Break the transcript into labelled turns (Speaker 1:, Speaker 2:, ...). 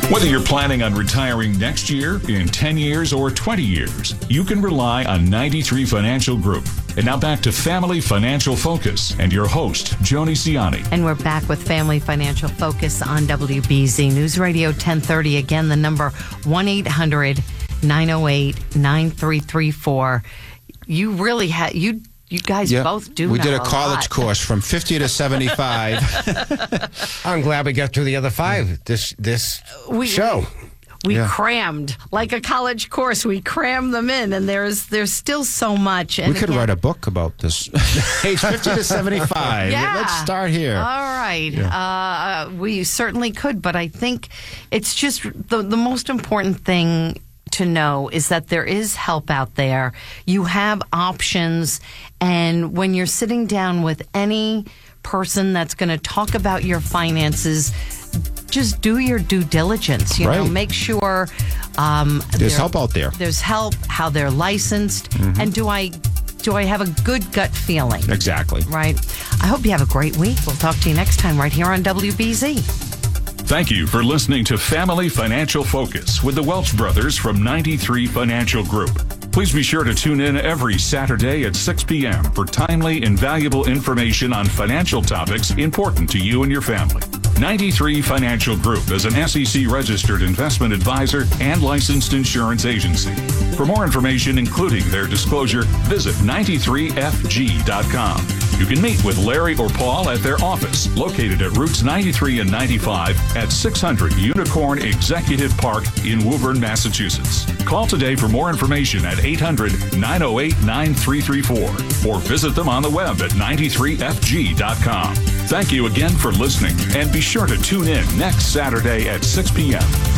Speaker 1: Whether you're planning on retiring next year, in 10 years, or 20 years, you can rely on 93 Financial Group. And now back to Family Financial Focus and your host, Joni Ciani.
Speaker 2: And we're back with Family Financial Focus on WBZ News Radio 1030. Again, the number 1-800-908-9334. You really had... You guys both do.
Speaker 3: We did a
Speaker 2: know
Speaker 3: college course from 50 to 75.
Speaker 4: I'm glad we got through the other five this show.
Speaker 2: We crammed like a college course. We crammed them in, and there's still so much. And
Speaker 3: we could write a book about this. Age 50 to 75.
Speaker 2: Yeah.
Speaker 3: Let's start here.
Speaker 2: All right. Yeah. We certainly could, but I think it's just the most important thing to know is that there is help out there. You have options, and when you're sitting down with any person that's going to talk about your finances, just do your due diligence. You know, make sure
Speaker 3: there's help out there.
Speaker 2: There's help, how they're licensed, and do I have a good gut feeling?
Speaker 3: Exactly.
Speaker 2: Right. I hope you have a great week. We'll talk to you next time right here on WBZ.
Speaker 1: Thank you for listening to Family Financial Focus with the Welch Brothers from 93 Financial Group. Please be sure to tune in every Saturday at 6 p.m. for timely and valuable information on financial topics important to you and your family. 93 Financial Group is an SEC-registered investment advisor and licensed insurance agency. For more information, including their disclosure, visit 93fg.com. You can meet with Larry or Paul at their office, located at Routes 93 and 95 at 600 Unicorn Executive Park in Woburn, Massachusetts. Call today for more information at 800-908-9334 or visit them on the web at 93fg.com. Thank you again for listening, and be sure to tune in next Saturday at 6 p.m.